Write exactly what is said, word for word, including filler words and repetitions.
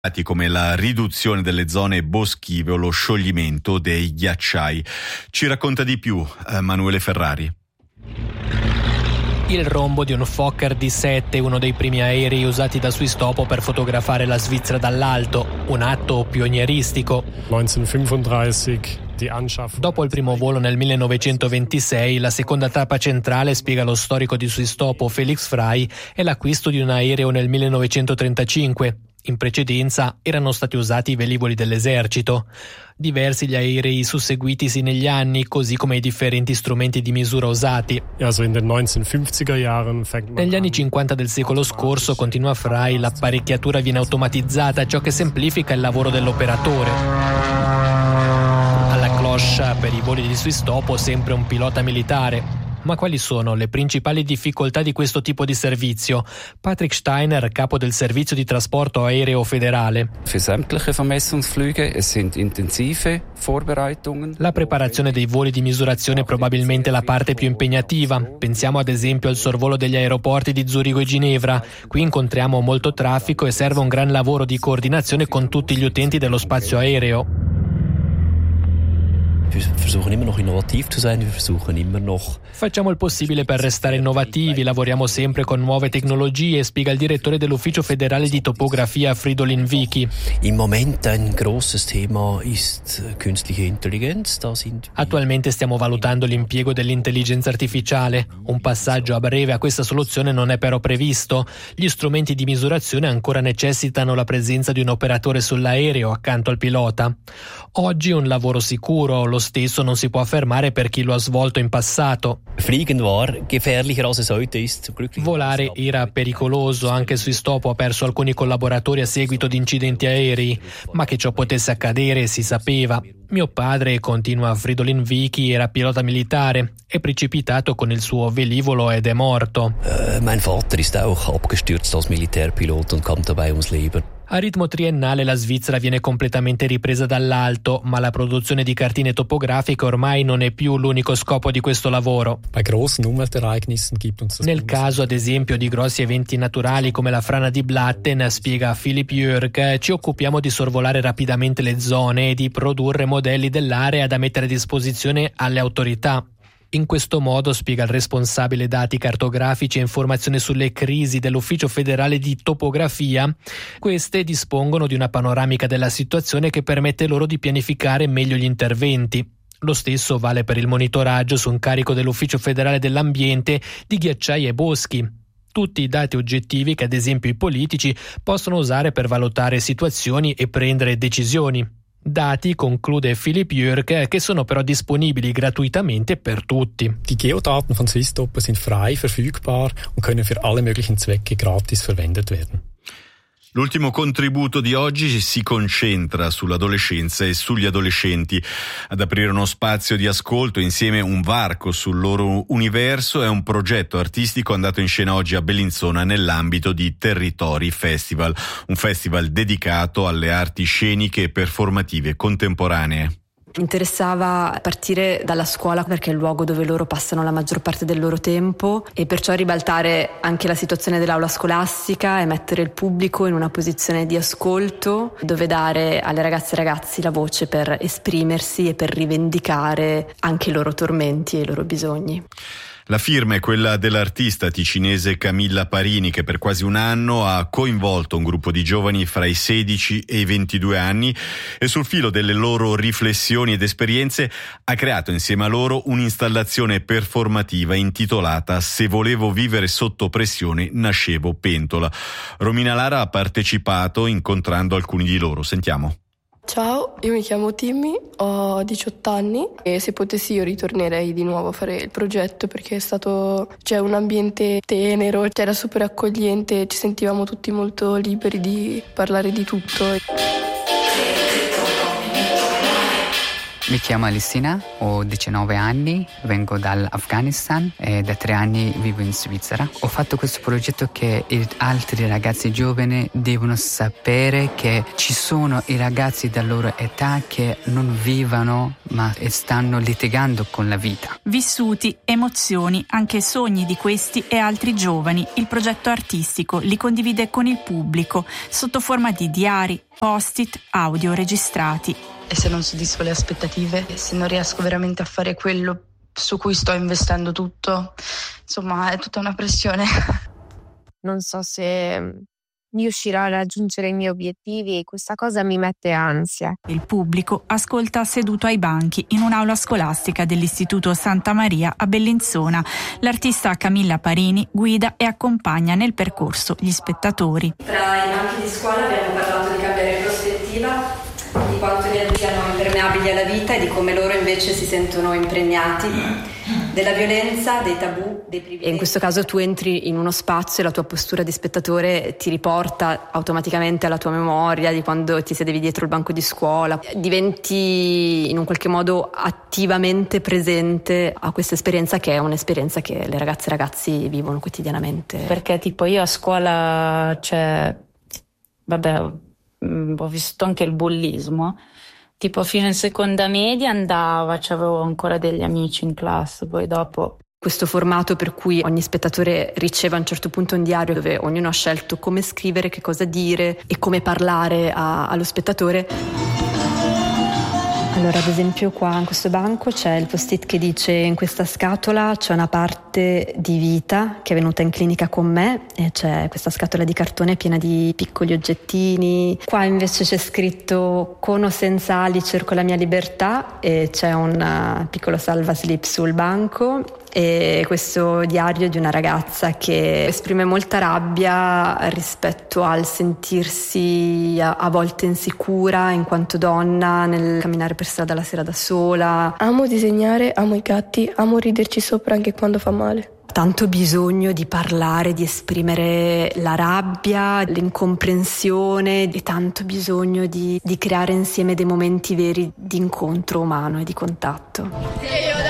come la riduzione delle zone boschive o lo scioglimento dei ghiacciai. Ci racconta di più Emanuele Ferrari. Il rombo di un Fokker D sette, uno dei primi aerei usati da Swisstopo per fotografare la Svizzera dall'alto, un atto pionieristico. Dopo il primo volo nel millenovecentoventisei, la seconda tappa centrale, spiega lo storico di Swisstopo Felix Frey, è l'acquisto di un aereo nel millenovecentotrentacinque. In precedenza erano stati usati i velivoli dell'esercito. Diversi gli aerei susseguitisi negli anni, così come i differenti strumenti di misura usati. Negli anni cinquanta del secolo scorso, continua Frey, l'apparecchiatura viene automatizzata, ciò che semplifica il lavoro dell'operatore. Alla cloche, per i voli di Swisstopo, sempre un pilota militare. Ma quali sono le principali difficoltà di questo tipo di servizio? Patrick Steiner, capo del servizio di trasporto aereo federale. La preparazione dei voli di misurazione è probabilmente la parte più impegnativa. Pensiamo ad esempio al sorvolo degli aeroporti di Zurigo e Ginevra. Qui incontriamo molto traffico e serve un gran lavoro di coordinazione con tutti gli utenti dello spazio aereo. Facciamo il possibile per restare innovativi, lavoriamo sempre con nuove tecnologie, spiega il direttore dell'Ufficio federale di topografia Fridolin Vichi. Attualmente stiamo valutando l'impiego dell'intelligenza artificiale. Un passaggio a breve a questa soluzione non è però previsto. Gli strumenti di misurazione ancora necessitano la presenza di un operatore sull'aereo accanto al pilota. Oggi un lavoro sicuro, lo stesso non si può affermare per chi lo ha svolto in passato. Volare era pericoloso, anche Swisstopo ha perso alcuni collaboratori a seguito di incidenti aerei, ma che ciò potesse accadere si sapeva. Mio padre, continua Fridolin Vichi, era pilota militare, è precipitato con il suo velivolo ed è morto. Uh, mein Vater ist auch abgestürzt als Militärpilot und kam dabei ums Leben. A ritmo triennale la Svizzera viene completamente ripresa dall'alto, ma la produzione di cartine topografiche ormai non è più l'unico scopo di questo lavoro. Nel caso, ad esempio, di grossi eventi naturali come la frana di Blatten, spiega Philip Jörg, ci occupiamo di sorvolare rapidamente le zone e di produrre modelli dell'area da mettere a disposizione alle autorità. In questo modo, spiega il responsabile dati cartografici e informazioni sulle crisi dell'Ufficio federale di topografia, queste dispongono di una panoramica della situazione che permette loro di pianificare meglio gli interventi. Lo stesso vale per il monitoraggio su incarico dell'Ufficio federale dell'ambiente di ghiacciai e boschi. Tutti i dati oggettivi che ad esempio i politici possono usare per valutare situazioni e prendere decisioni. Dati, conclude Philip Jörg, che sono però disponibili gratuitamente per tutti. Die Geodaten von Swisstopo sind frei verfügbar und können für alle möglichen Zwecke gratis verwendet werden. L'ultimo contributo di oggi si concentra sull'adolescenza e sugli adolescenti. Ad aprire uno spazio di ascolto insieme un varco sul loro universo è un progetto artistico andato in scena oggi a Bellinzona nell'ambito di Territori Festival, un festival dedicato alle arti sceniche e performative contemporanee. Mi interessava partire dalla scuola perché è il luogo dove loro passano la maggior parte del loro tempo e perciò ribaltare anche la situazione dell'aula scolastica e mettere il pubblico in una posizione di ascolto dove dare alle ragazze e ragazzi la voce per esprimersi e per rivendicare anche i loro tormenti e i loro bisogni. La firma è quella dell'artista ticinese Camilla Parini, che per quasi un anno ha coinvolto un gruppo di giovani fra i sedici e i ventidue anni e sul filo delle loro riflessioni ed esperienze ha creato insieme a loro un'installazione performativa intitolata Se volevo vivere sotto pressione nascevo pentola. Romina Lara ha partecipato incontrando alcuni di loro. Sentiamo. Ciao, io mi chiamo Timmy, ho diciotto anni e se potessi io ritornerei di nuovo a fare il progetto perché è stato, c'è un ambiente tenero, c'era super accogliente, ci sentivamo tutti molto liberi di parlare di tutto. Mi chiamo Alessina, ho diciannove anni, vengo dall'Afghanistan e da tre anni vivo in Svizzera. Ho fatto questo progetto che altri ragazzi giovani devono sapere che ci sono i ragazzi della loro età che non vivono ma stanno litigando con la vita. Vissuti, emozioni, anche sogni di questi e altri giovani. Il progetto artistico li condivide con il pubblico sotto forma di diari, post-it, audio registrati. E se non soddisfo le aspettative, se non riesco veramente a fare quello su cui sto investendo tutto, insomma è tutta una pressione. Non so se riuscirò a raggiungere i miei obiettivi e questa cosa mi mette ansia. Il pubblico ascolta seduto ai banchi in un'aula scolastica dell'Istituto Santa Maria a Bellinzona. L'artista Camilla Parini guida e accompagna nel percorso gli spettatori. Tra i banchi di scuola abbiamo parlato di cambiare prospettiva, di quanto gli adulti siano impermeabili alla vita e di come loro invece si sentono impregnati della violenza, dei tabù, dei privilegi. E in questo caso tu entri in uno spazio e la tua postura di spettatore ti riporta automaticamente alla tua memoria di quando ti sedevi dietro il banco di scuola. Diventi in un qualche modo attivamente presente a questa esperienza, che è un'esperienza che le ragazze e ragazzi vivono quotidianamente. Perché tipo io a scuola c'è, vabbè, ho vissuto anche il bullismo, tipo fino in seconda media andava, c'avevo ancora degli amici in classe, poi dopo... Questo formato per cui ogni spettatore riceve a un certo punto un diario dove ognuno ha scelto come scrivere, che cosa dire e come parlare a, allo spettatore. Allora, ad esempio qua in questo banco c'è il post-it che dice: in questa scatola c'è una parte di vita che è venuta in clinica con me, e c'è questa scatola di cartone piena di piccoli oggettini. Qua invece c'è scritto: con o senza ali cerco la mia libertà, e c'è un piccolo salvaslip sul banco. E questo diario di una ragazza che esprime molta rabbia rispetto al sentirsi a, a volte insicura in quanto donna nel camminare per strada la sera da sola. Amo disegnare, amo i gatti, amo riderci sopra anche quando fa male. Tanto bisogno di parlare, di esprimere la rabbia, l'incomprensione, e tanto bisogno di, di creare insieme dei momenti veri di incontro umano e di contatto.